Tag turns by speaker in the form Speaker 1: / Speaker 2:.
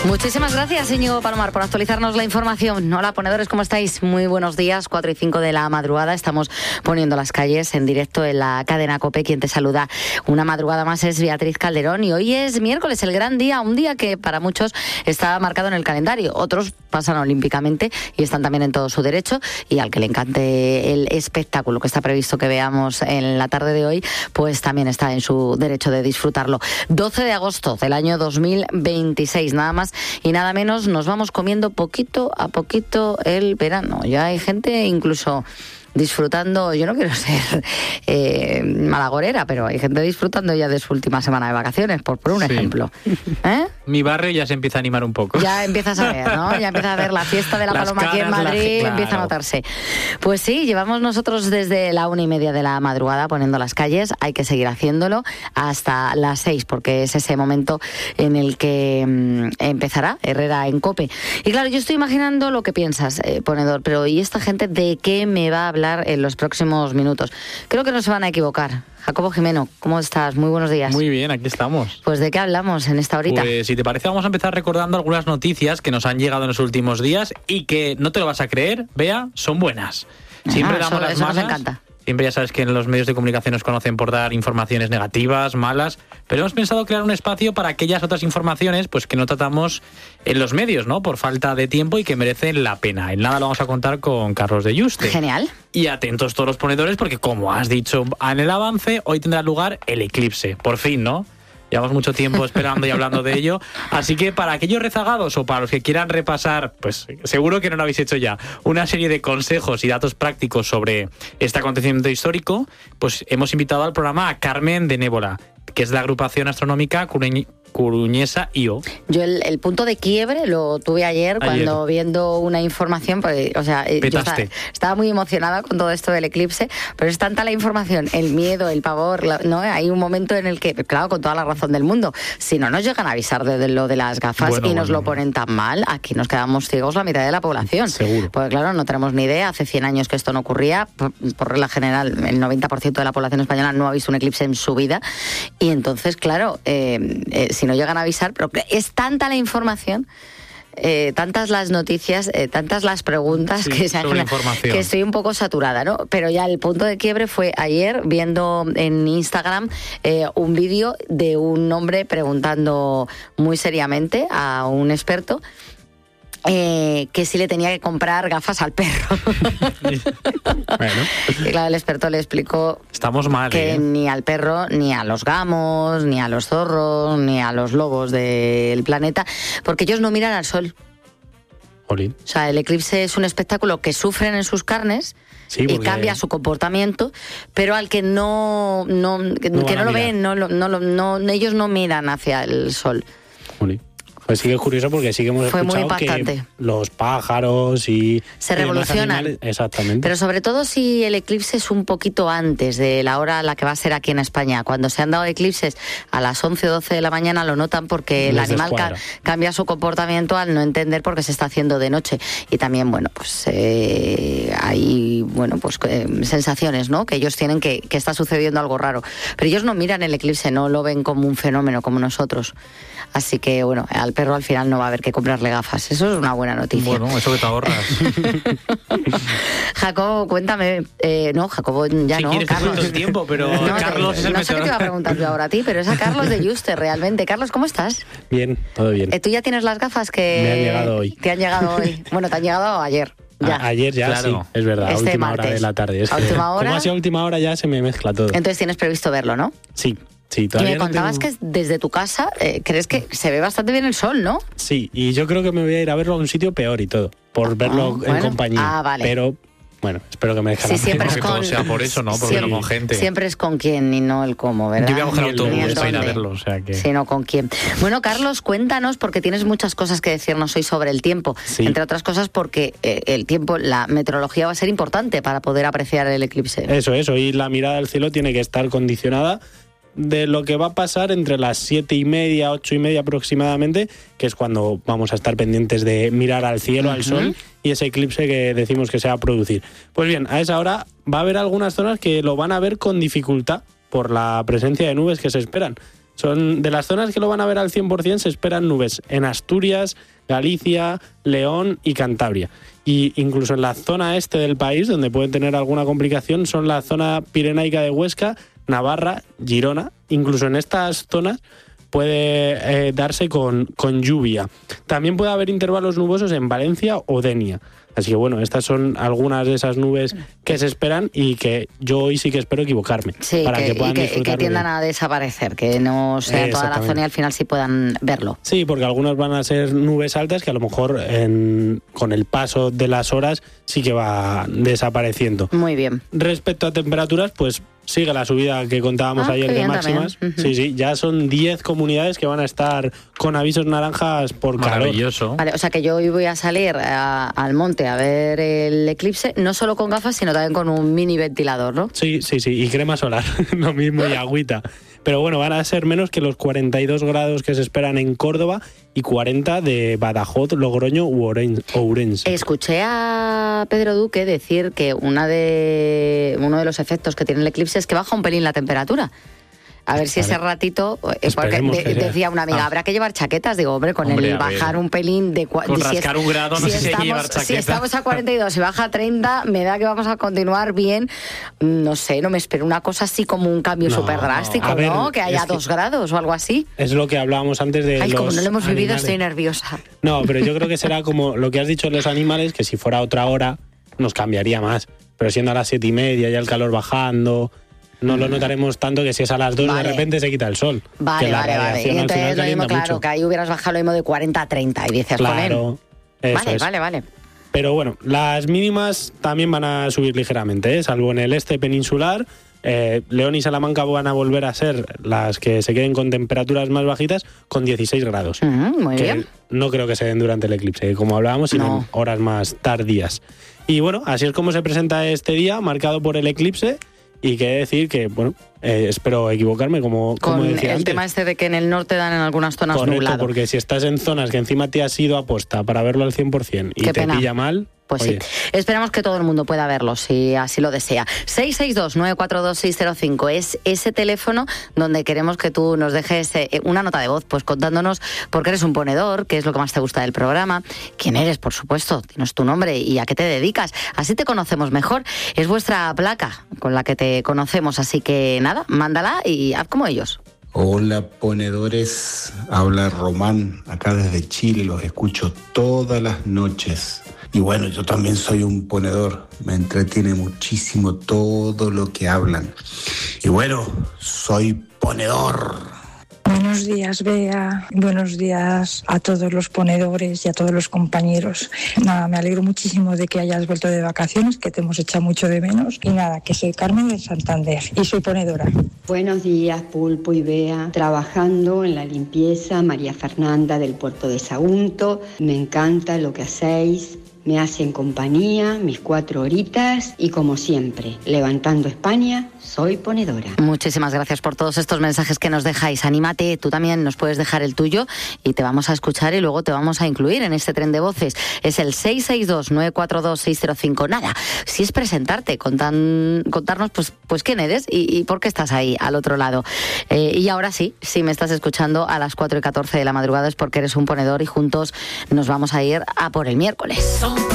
Speaker 1: Muchísimas gracias, Íñigo Palomar, por actualizarnos la información. Hola, ponedores, ¿cómo estáis? Muy buenos días, 4 y 5 de la madrugada. Estamos poniendo las calles en directo en la cadena COPE. Quien te saluda una madrugada más es Beatriz Calderón. Y hoy es miércoles, el gran día, un día que para muchos está marcado en el calendario. Otros pasan olímpicamente y están también en todo su derecho. Y al que le encante el espectáculo que está previsto que veamos en la tarde de hoy, pues también está en su derecho de disfrutarlo. 12 de agosto del año 2026, nada más y nada menos, nos vamos comiendo poquito a poquito el verano. Ya hay gente incluso disfrutando, yo no quiero ser malagorera, pero hay gente disfrutando ya de su última semana de vacaciones, por un ejemplo.
Speaker 2: Mi barrio ya se empieza a animar un poco.
Speaker 1: Ya empiezas a ver, ¿no? Ya empieza a ver la fiesta de la Paloma aquí en Madrid, claro. Empieza a notarse. Pues sí, llevamos nosotros desde la 1:30 de la madrugada poniendo las calles, hay que seguir haciéndolo hasta las 6, porque es ese momento en el que empezará Herrera en COPE. Y claro, yo estoy imaginando lo que piensas, ponedor, pero ¿y esta gente de qué me va a hablar en los próximos minutos? Creo que no se van a equivocar. Jacobo Jimeno, ¿cómo estás? Muy buenos días.
Speaker 2: Muy bien, aquí estamos.
Speaker 1: Pues ¿de qué hablamos en esta horita?
Speaker 2: Pues si te parece vamos a empezar recordando algunas noticias que nos han llegado en los últimos días y que, no te lo vas a creer, Bea, son buenas. Siempre damos las malas.
Speaker 1: Nos encanta.
Speaker 2: Siempre ya sabes que en los medios de comunicación nos conocen por dar informaciones negativas, malas, pero hemos pensado crear un espacio para aquellas otras informaciones pues que no tratamos en los medios, ¿no? Por falta de tiempo y que merecen la pena. En nada lo vamos a contar con Carlos de Yuste.
Speaker 1: Genial.
Speaker 2: Y atentos todos los ponedores porque, como has dicho en el avance, hoy tendrá lugar el eclipse. Por fin, ¿no? Llevamos mucho tiempo esperando y hablando de ello. Así que para aquellos rezagados o para los que quieran repasar, pues seguro que no lo habéis hecho ya, una serie de consejos y datos prácticos sobre este acontecimiento histórico, pues hemos invitado al programa a Carmen de Nébola, que es de la agrupación astronómica coruñesa IO. Yo
Speaker 1: el punto de quiebre lo tuve ayer cuando viendo una información, pues, o sea, yo estaba muy emocionada con todo esto del eclipse, pero es tanta la información, el miedo, el pavor, ¿no? Hay un momento en el que, claro, con toda la razón del mundo, si no nos llegan a avisar de lo de las gafas y nos lo ponen tan mal, aquí nos quedamos ciegos la mitad de la población.
Speaker 2: Seguro.
Speaker 1: Porque claro, no tenemos ni idea, hace 100 años que esto no ocurría, por regla general, el 90% de la población española no ha visto un eclipse en su vida, y entonces, claro, si no llegan a avisar, pero es tanta la información, tantas las noticias, tantas las preguntas que estoy un poco saturada, ¿no? Pero ya el punto de quiebre fue ayer viendo en Instagram un vídeo de un hombre preguntando muy seriamente a un experto que si le tenía que comprar gafas al perro.
Speaker 2: Bueno.
Speaker 1: Y claro, el experto le explicó
Speaker 2: Estamos mal,
Speaker 1: que ni al perro, ni a los gamos, ni a los zorros, ni a los lobos del planeta, porque ellos no miran al sol.
Speaker 2: Jolín.
Speaker 1: O sea, el eclipse es un espectáculo que sufren en sus carnes,
Speaker 2: sí,
Speaker 1: y cambia su comportamiento, pero al que no lo ven, ellos no miran hacia el sol.
Speaker 2: Jolín.
Speaker 3: Pues sí que es curioso porque sí que hemos escuchado que los pájaros y
Speaker 1: se revolucionan.
Speaker 3: Animales, exactamente.
Speaker 1: Pero sobre todo si el eclipse es un poquito antes de la hora a la que va a ser aquí en España. Cuando se han dado eclipses a las 11 o 12 de la mañana lo notan porque el animal cambia su comportamiento al no entender por qué se está haciendo de noche. Y también, bueno, pues hay sensaciones, ¿no? Que ellos tienen que está sucediendo algo raro. Pero ellos no miran el eclipse, no lo ven como un fenómeno como nosotros. Así que, bueno, al perro al final no va a haber que comprarle gafas. Eso es una buena noticia.
Speaker 2: Bueno, eso que te ahorras.
Speaker 1: Jacobo, cuéntame. No, Jacobo ya no, Carlos.
Speaker 2: El tiempo, pero Carlos es el
Speaker 1: no sé qué te iba a preguntar yo ahora a ti, pero es a Carlos de Yuste, realmente. Carlos, ¿cómo estás?
Speaker 3: Bien, todo bien.
Speaker 1: ¿Tú ya tienes las gafas que
Speaker 3: me han llegado hoy?
Speaker 1: Te han llegado hoy. Bueno, te han llegado ayer. Ya.
Speaker 3: Ayer ya,
Speaker 2: claro.
Speaker 3: Sí, es verdad, a última
Speaker 1: martes.
Speaker 3: Hora de la tarde.
Speaker 1: ¿A última hora?
Speaker 3: Como ha sido última hora ya se me mezcla todo.
Speaker 1: Entonces tienes previsto verlo, ¿no?
Speaker 3: Sí,
Speaker 1: y me contabas que desde tu casa crees que se ve bastante bien el sol, ¿no?
Speaker 3: Sí, y yo creo que me voy a ir a verlo a un sitio peor y todo, por verlo en compañía.
Speaker 1: Vale.
Speaker 3: Pero bueno, espero que me dejen la
Speaker 1: siempre
Speaker 2: que todo sea por eso, ¿no? Por verlo con gente.
Speaker 1: Siempre es con quién y no el cómo, ¿verdad?
Speaker 2: Yo voy a coger autobús para ir a verlo, o sea que...
Speaker 1: Sino con quién. Bueno, Carlos, cuéntanos, porque tienes muchas cosas que decirnos hoy sobre el tiempo.
Speaker 3: Sí.
Speaker 1: Entre otras cosas porque el tiempo, la meteorología va a ser importante para poder apreciar el eclipse.
Speaker 3: Eso, y la mirada al cielo tiene que estar condicionada de lo que va a pasar entre las 7:30, 8:30 aproximadamente, que es cuando vamos a estar pendientes de mirar al cielo, al sol, y ese eclipse que decimos que se va a producir. Pues bien, a esa hora va a haber algunas zonas que lo van a ver con dificultad por la presencia de nubes que se esperan. Son de las zonas que lo van a ver al 100%, se esperan nubes en Asturias, Galicia, León y Cantabria. Y incluso en la zona este del país, donde pueden tener alguna complicación, son la zona pirenaica de Huesca, Navarra, Girona. Incluso en estas zonas puede darse con lluvia. También puede haber intervalos nubosos en Valencia o Denia. Así que bueno, estas son algunas de esas nubes que se esperan y que yo hoy sí que espero equivocarme.
Speaker 1: Sí,
Speaker 3: para que puedan disfrutar.
Speaker 1: Que tiendan a desaparecer, que no sea toda la zona y al final sí puedan verlo.
Speaker 3: Sí, porque algunas van a ser nubes altas que a lo mejor con el paso de las horas sí que va desapareciendo.
Speaker 1: Muy bien.
Speaker 3: Respecto a temperaturas, pues sigue la subida que contábamos ayer de máximas. Sí, ya son 10 comunidades que van a estar con avisos naranjas por calor.
Speaker 2: Maravilloso.
Speaker 1: Vale, o sea que yo hoy voy a salir al monte a ver el eclipse, no solo con gafas, sino también con un mini ventilador, ¿no?
Speaker 3: Sí, y crema solar, lo mismo, y agüita. Pero bueno, van a ser menos que los 42 grados que se esperan en Córdoba y 40 de Badajoz, Logroño u Ourense.
Speaker 1: Escuché a Pedro Duque decir que uno de los efectos que tiene el eclipse es que baja un pelín la temperatura. A ver si ese ratito, porque decía una amiga, habrá que llevar chaquetas. Digo, hombre, el bajar un pelín de...
Speaker 2: Con rascar un grado no sé si hay que llevar chaqueta.
Speaker 1: Si estamos a 42 y baja a 30, me da que vamos a continuar bien. No sé, no me espero una cosa así como un cambio súper drástico, ¿no? Que haya 2 grados o algo así.
Speaker 3: Es lo que hablábamos antes de
Speaker 1: Ay,
Speaker 3: los
Speaker 1: como no lo hemos vivido,
Speaker 3: animales.
Speaker 1: estoy nerviosa.
Speaker 3: No, pero yo creo que será como lo que has dicho de los animales, que si fuera otra hora nos cambiaría más. Pero siendo a las 7:30, ya el calor bajando... No lo notaremos tanto que si es a las 2 de repente se quita el sol.
Speaker 1: Vale. Y entonces lo mismo, claro, que ahí hubieras bajado lo mismo de 40 a 30 y dices,
Speaker 3: claro,
Speaker 1: vale.
Speaker 3: Pero bueno, las mínimas también van a subir ligeramente, salvo en el este peninsular. León y Salamanca van a volver a ser las que se queden con temperaturas más bajitas, con 16 grados.
Speaker 1: Muy bien.
Speaker 3: No creo que se den durante el eclipse, como hablábamos, sino en horas más tardías. Y bueno, así es como se presenta este día, marcado por el eclipse. Y que decir que, bueno, espero equivocarme, como decía antes.
Speaker 1: Con el tema este de que en el norte dan en algunas zonas nublado.
Speaker 3: Correcto, porque si estás en zonas que encima te has ido a posta para verlo al 100% y te pilla mal...
Speaker 1: Pues oye. Sí, esperamos que todo el mundo pueda verlo, si así lo desea. 662-942-605 es ese teléfono donde queremos que tú nos dejes una nota de voz, pues contándonos por qué eres un ponedor, qué es lo que más te gusta del programa, quién eres, por supuesto, dinos tu nombre y a qué te dedicas. Así te conocemos mejor. Es vuestra placa con la que te conocemos, así que nada, mándala y haz como ellos.
Speaker 4: Hola ponedores, habla Román, acá desde Chile, los escucho todas las noches. Y bueno, yo también soy un ponedor, me entretiene muchísimo todo lo que hablan. Y bueno, soy ponedor.
Speaker 5: Buenos días, Bea. Buenos días a todos los ponedores y a todos los compañeros. Nada, me alegro muchísimo de que hayas vuelto de vacaciones, que te hemos echado mucho de menos. Y nada, que soy Carmen de Santander y soy ponedora.
Speaker 6: Buenos días, Pulpo y Bea. Trabajando en la limpieza, María Fernanda del puerto de Sagunto. Me encanta lo que hacéis. Me hacen compañía, mis 4 horitas y como siempre, levantando España, soy ponedora.
Speaker 1: Muchísimas gracias por todos estos mensajes que nos dejáis. Anímate, tú también nos puedes dejar el tuyo y te vamos a escuchar y luego te vamos a incluir en este tren de voces. Es el 662-942-605. Nada, si es presentarte, contarnos pues quién eres y por qué estás ahí al otro lado. Y ahora sí, si me estás escuchando a las 4:14 de la madrugada es porque eres un ponedor y juntos nos vamos a ir a por el miércoles.